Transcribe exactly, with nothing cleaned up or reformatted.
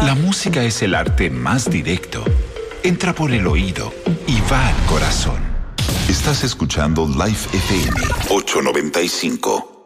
La música es el arte más directo. Entra por el oído y va al corazón. Estás escuchando Life F M ochocientos noventa y cinco.